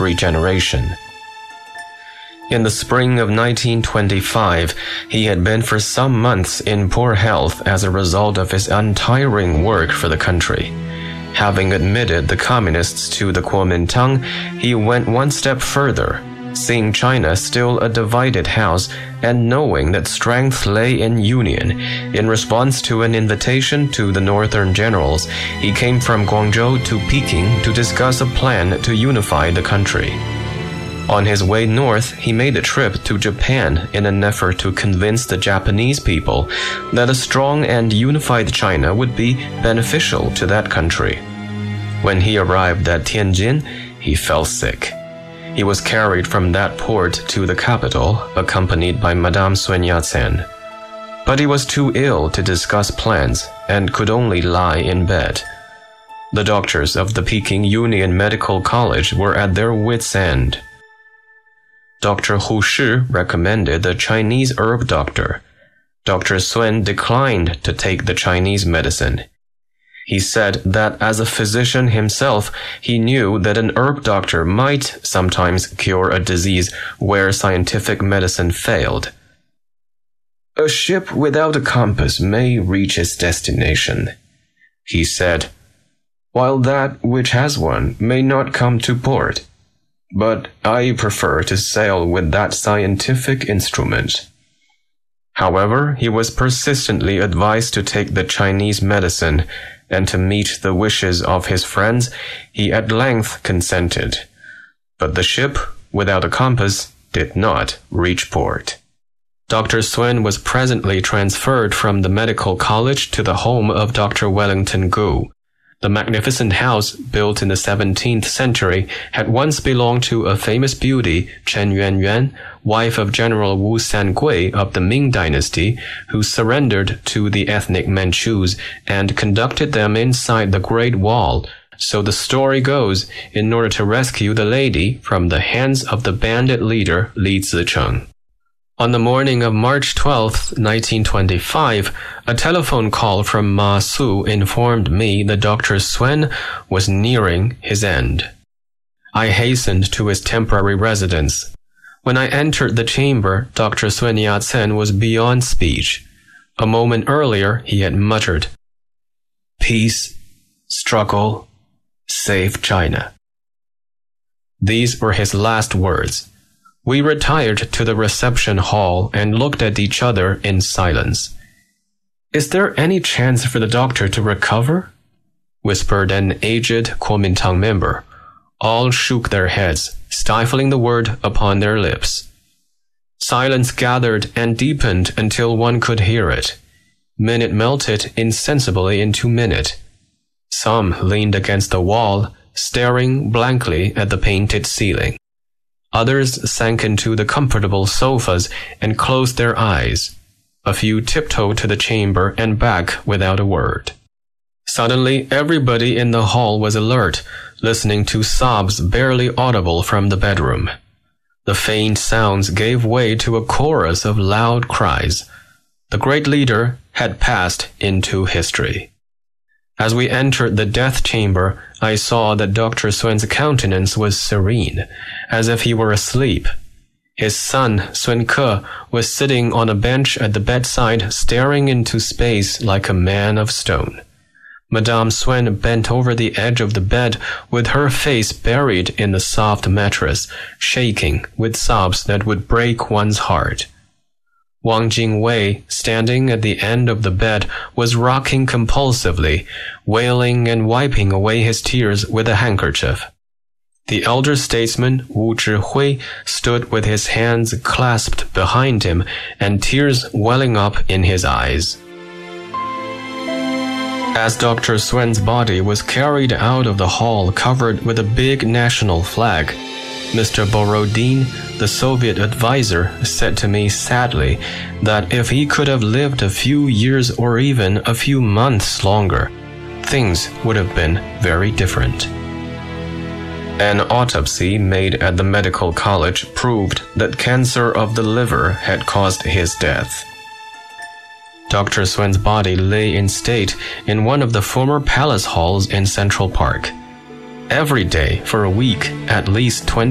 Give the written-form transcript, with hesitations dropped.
regeneration. In the spring of 1925, he had been for some months in poor health as a result of his untiring work for the country. Having admitted the communists to the Kuomintang, he went one step further, seeing China still a divided house and knowing that strength lay in union. In response to an invitation to the northern generals, he came from Guangzhou to Peking to discuss a plan to unify the country. On his way north, he made a trip to Japan in an effort to convince the Japanese people that a strong and unified China would be beneficial to that country. When he arrived at Tianjin, he fell sick. He was carried from that port to the capital, accompanied by Madame Sun Yat-sen. But he was too ill to discuss plans and could only lie in bed. The doctors of the Peking Union Medical College were at their wits' end. Dr. Hu Shi recommended the Chinese herb doctor. Dr. Sun declined to take the Chinese medicine. He said that as a physician himself, he knew that an herb doctor might sometimes cure a disease where scientific medicine failed. "A ship without a compass may reach its destination," he said, "while that which has one may not come to port. But I prefer to sail with that scientific instrument." However, he was persistently advised to take the Chinese medicine, and to meet the wishes of his friends, he at length consented. But the ship, without a compass, did not reach port. Dr. Sun was presently transferred from the medical college to the home of Dr. Wellington Gu. The magnificent house, built in the 17th century, had once belonged to a famous beauty, Chen Yuanyuan, wife of General Wu Sangui of the Ming Dynasty, who surrendered to the ethnic Manchus and conducted them inside the Great Wall, so the story goes, in order to rescue the lady from the hands of the bandit leader Li Zicheng. On the morning of March 12, 1925, a telephone call from Ma Su informed me that Dr. Sun was nearing his end. I hastened to his temporary residence. When I entered the chamber, Dr. Sun Yat-sen was beyond speech. A moment earlier, he had muttered, "Peace, struggle, save China." These were his last words. We retired to the reception hall and looked at each other in silence. "Is there any chance for the doctor to recover?" whispered an aged Kuomintang member. All shook their heads, stifling the word upon their lips. Silence gathered and deepened until one could hear it. Minute melted insensibly into minute. Some leaned against the wall, staring blankly at the painted ceiling. Others sank into the comfortable sofas and closed their eyes. A few tiptoed to the chamber and back without a word. Suddenly, everybody in the hall was alert, listening to sobs barely audible from the bedroom. The faint sounds gave way to a chorus of loud cries. The great leader had passed into history. As we entered the death chamber, I saw that Dr. Sun's countenance was serene, as if he were asleep. His son, Sun Ke, was sitting on a bench at the bedside, staring into space like a man of stone. Madame Sun bent over the edge of the bed, with her face buried in the soft mattress, shaking with sobs that would break one's heart. Wang Jingwei, standing at the end of the bed, was rocking compulsively, wailing and wiping away his tears with a handkerchief. The elder statesman, Wu Zhihui, stood with his hands clasped behind him and tears welling up in his eyes. As Dr. Sun's body was carried out of the hall covered with a big national flag, Mr. Borodin, the Soviet advisor, said to me sadly that if he could have lived a few years or even a few months longer, things would have been very different. An autopsy made at the medical college proved that cancer of the liver had caused his death. Dr. Sun's body lay in state in one of the former palace halls in Central Park. Every day for a week, at least 20